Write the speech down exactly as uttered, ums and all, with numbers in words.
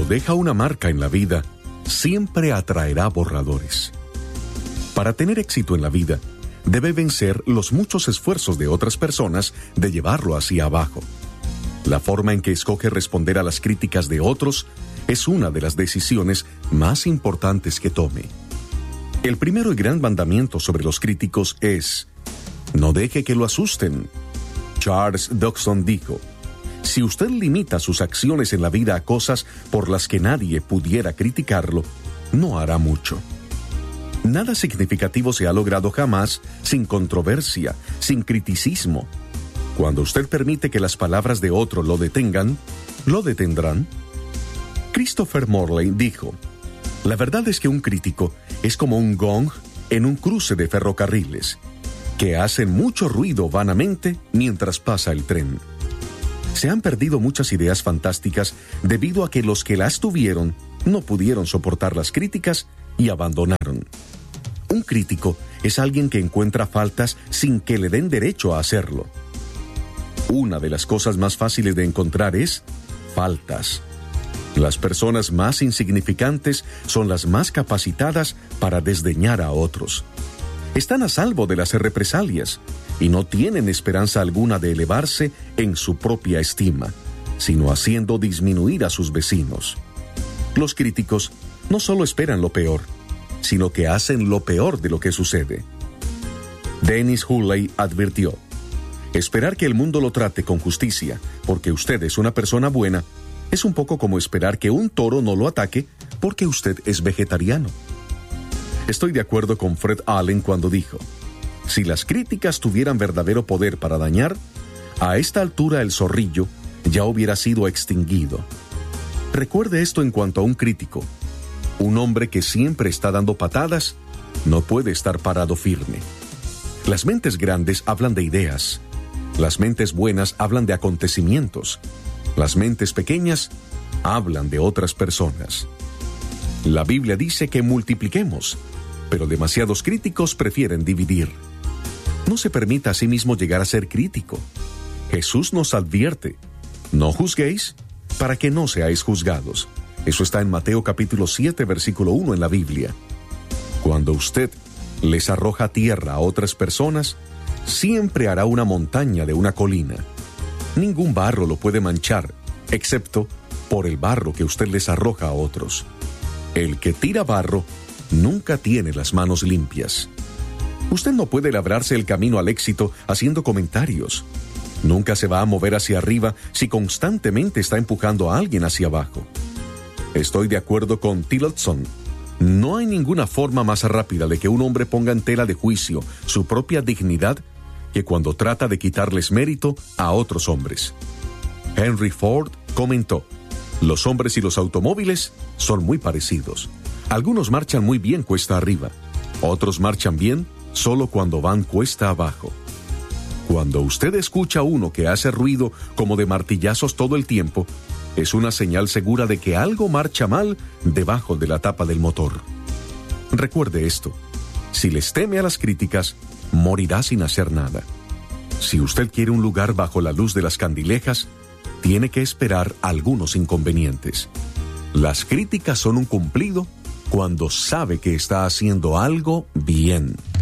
Cuando deja una marca en la vida, siempre atraerá borradores. Para tener éxito en la vida, debe vencer los muchos esfuerzos de otras personas de llevarlo hacia abajo. La forma en que escoge responder a las críticas de otros es una de las decisiones más importantes que tome. El primero y gran mandamiento sobre los críticos es: no deje que lo asusten. Charles Dodson dijo: si usted limita sus acciones en la vida a cosas por las que nadie pudiera criticarlo, no hará mucho. Nada significativo se ha logrado jamás sin controversia, sin criticismo. Cuando usted permite que las palabras de otro lo detengan, ¿lo detendrán? Christopher Morley dijo: la verdad es que un crítico es como un gong en un cruce de ferrocarriles, que hacen mucho ruido vanamente mientras pasa el tren. Se han perdido muchas ideas fantásticas debido a que los que las tuvieron no pudieron soportar las críticas y abandonaron. Un crítico es alguien que encuentra faltas sin que le den derecho a hacerlo. Una de las cosas más fáciles de encontrar es faltas. Las personas más insignificantes son las más capacitadas para desdeñar a otros. Están a salvo de las represalias y no tienen esperanza alguna de elevarse en su propia estima, sino haciendo disminuir a sus vecinos. Los críticos no solo esperan lo peor, sino que hacen lo peor de lo que sucede. Dennis Hulley advirtió: esperar que el mundo lo trate con justicia porque usted es una persona buena es un poco como esperar que un toro no lo ataque porque usted es vegetariano. Estoy de acuerdo con Fred Allen cuando dijo: si las críticas tuvieran verdadero poder para dañar, a esta altura el zorrillo ya hubiera sido extinguido. Recuerde esto en cuanto a un crítico: un hombre que siempre está dando patadas no puede estar parado firme. Las mentes grandes hablan de ideas. Las mentes buenas hablan de acontecimientos. Las mentes pequeñas hablan de otras personas. La Biblia dice que multipliquemos, pero demasiados críticos prefieren dividir. No se permita a sí mismo llegar a ser crítico. Jesús nos advierte: no juzguéis para que no seáis juzgados. Eso está en Mateo capítulo siete, versículo uno en la Biblia. Cuando usted les arroja tierra a otras personas, siempre hará una montaña de una colina. Ningún barro lo puede manchar, excepto por el barro que usted les arroja a otros. El que tira barro nunca tiene las manos limpias. Usted no puede labrarse el camino al éxito haciendo comentarios. Nunca se va a mover hacia arriba si constantemente está empujando a alguien hacia abajo. Estoy de acuerdo con Tillotson. No hay ninguna forma más rápida de que un hombre ponga en tela de juicio su propia dignidad que cuando trata de quitarles mérito a otros hombres. Henry Ford comentó: los hombres y los automóviles son muy parecidos. Algunos marchan muy bien cuesta arriba, otros marchan bien solo cuando van cuesta abajo. Cuando usted escucha a uno que hace ruido como de martillazos todo el tiempo, es una señal segura de que algo marcha mal debajo de la tapa del motor. Recuerde esto: si les teme a las críticas, morirá sin hacer nada. Si usted quiere un lugar bajo la luz de las candilejas, tiene que esperar algunos inconvenientes. Las críticas son un cumplido cuando sabe que está haciendo algo bien.